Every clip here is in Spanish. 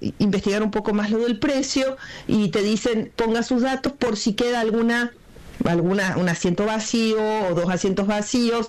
investigar un poco más lo del precio y te dicen ponga sus datos por si queda un asiento vacío o 2 asientos vacíos,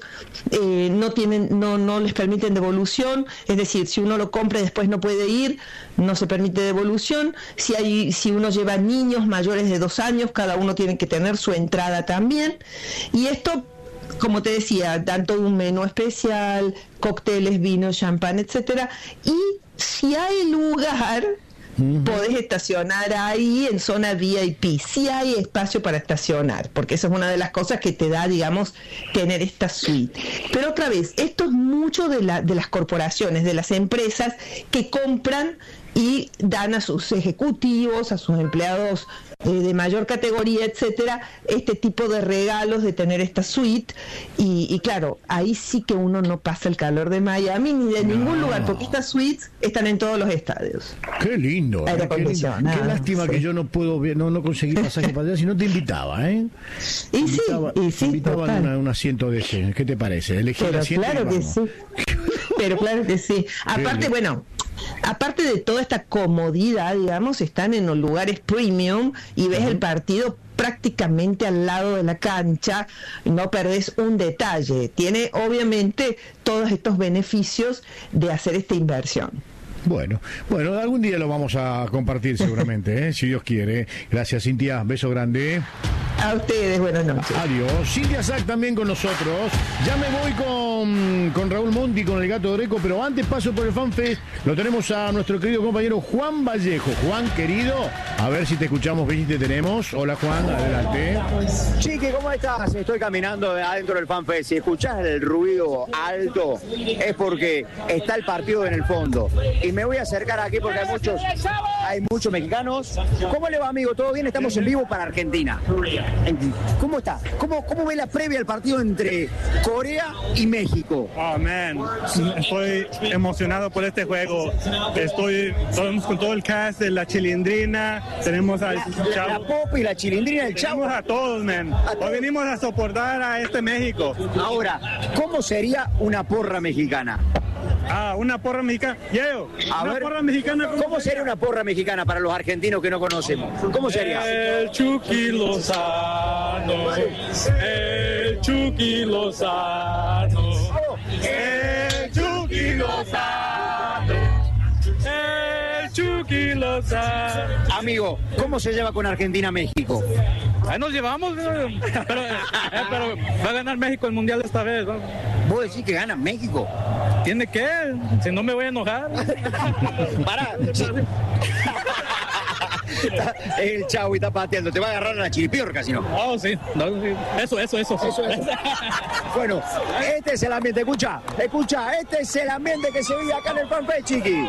no les permiten devolución, es decir, si uno lo compra y después no puede ir, no se permite devolución. Si uno lleva niños mayores de 2 años, cada uno tiene que tener su entrada también. Y esto, como te decía, dan todo un menú especial, cócteles, vinos, champán, etcétera. Y si hay lugar, podés estacionar ahí en zona VIP, si hay espacio para estacionar, porque esa es una de las cosas que te da, digamos, tener esta suite. Pero otra vez, esto es mucho de las corporaciones, de las empresas que compran y dan a sus ejecutivos, a sus empleados de mayor categoría, etcétera, este tipo de regalos de tener esta suite. Y claro, ahí sí que uno no pasa el calor de Miami ni de ningún lugar, porque estas suites están en todos los estadios. Qué lindo, qué lindo. Qué lástima que yo no puedo ver, no conseguí pasaje para allá, si no te invitaba, ¿eh? Te invitaban a un asiento de ese. ¿Qué te parece? Elegí el asiento. Claro que sí. Pero claro que sí. Aparte, aparte de toda esta comodidad, digamos, están en los lugares premium y ves el partido prácticamente al lado de la cancha, no perdés un detalle. Tiene obviamente todos estos beneficios de hacer esta inversión. Bueno, algún día lo vamos a compartir seguramente, si Dios quiere. Gracias, Cintia, beso grande. A ustedes, buenas noches. Adiós. Cintia Sack también con nosotros. Ya me voy con Raúl Monti, con el Gato Greco, pero antes paso por el FanFest. Lo tenemos a nuestro querido compañero Juan Vallejo. Juan, querido, a ver si te escuchamos bien y te tenemos. Hola, Juan, adelante. Chiqui, ¿cómo estás? Estoy caminando adentro del FanFest. Si escuchás el ruido alto, es porque está el partido en el fondo. Y me voy a acercar aquí porque hay muchos mexicanos. ¿Cómo le va, amigo? ¿Todo bien? Estamos en vivo para Argentina. ¿Cómo está? ¿Cómo ve la previa al partido entre Corea y México? Oh, man. Estoy emocionado por este juego. Estamos con todo el cast de La Chilindrina. Tenemos a la Pop y La Chilindrina, el Chavo. Tenemos a todos, man. Hoy venimos a soportar a este México. Ahora, ¿cómo sería una porra mexicana? Una porra mexicana. Porra mexicana. ¿Cómo sería una porra mexicana para los argentinos que no conocemos? ¿Cómo sería? El Chucky Lozano. El Chucky Lozano. El Chucky Lozano. El Chucky Lozano. Amigo, ¿cómo se lleva con Argentina-México? Ahí nos llevamos, pero va a ganar México el Mundial esta vez, ¿no? ¿Vos decís que gana México? ¿Tiene que? Si no me voy a enojar. Pará. El Chavo está pateando, te va a agarrar a la chiripiorca, si no. Oh, sí. No, sí. Eso. Bueno, este es el ambiente, escucha, este es el ambiente que se vive acá en el FanFest, Chiqui.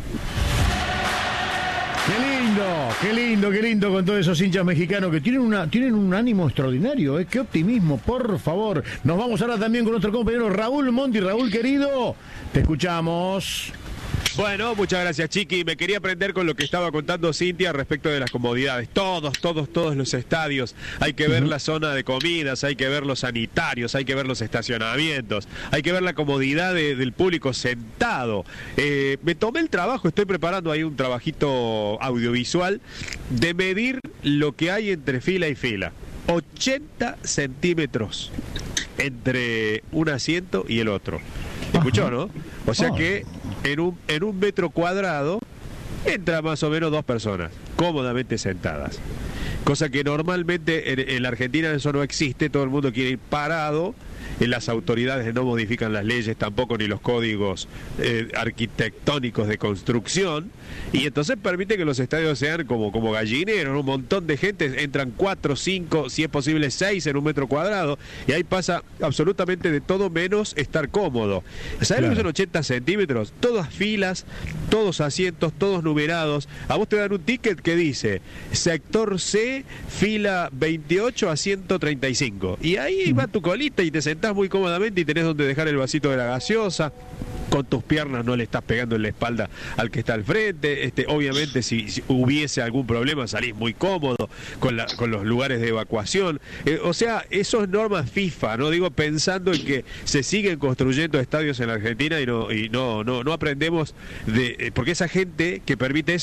Qué lindo con todos esos hinchas mexicanos que tienen un ánimo extraordinario, qué optimismo, por favor. Nos vamos ahora también con nuestro compañero Raúl Monti. Raúl, querido, te escuchamos. Bueno, muchas gracias, Chiqui. Me quería aprender con lo que estaba contando Cintia respecto de las comodidades. Todos los estadios. Hay que ver la zona de comidas, hay que ver los sanitarios, hay que ver los estacionamientos, hay que ver la comodidad del público sentado. Me tomé el trabajo, estoy preparando ahí un trabajito audiovisual de medir lo que hay entre fila y fila. 80 centímetros entre un asiento y el otro. ¿Escuchó, no? O sea que en un metro cuadrado entra más o menos 2 personas cómodamente sentadas, cosa que normalmente en la Argentina eso no existe. Todo el mundo quiere ir parado. Las autoridades no modifican las leyes tampoco, ni los códigos arquitectónicos de construcción, y entonces permite que los estadios sean como gallineros. Un montón de gente, entran 4, 5, si es posible 6 en un metro cuadrado, y ahí pasa absolutamente de todo menos estar cómodo. ¿Sabes lo que son 80 centímetros? Todas filas, todos asientos, todos numerados. A vos te dan un ticket que dice sector C, fila 28 a 135, y ahí va tu colita y te sentás muy cómodamente y tenés donde dejar el vasito de la gaseosa. Con tus piernas no le estás pegando en la espalda al que está al frente. Obviamente si hubiese algún problema salís muy cómodo con los lugares de evacuación. O sea, eso es norma FIFA, no digo pensando en que se siguen construyendo estadios en la Argentina y no aprendemos porque esa gente que permite eso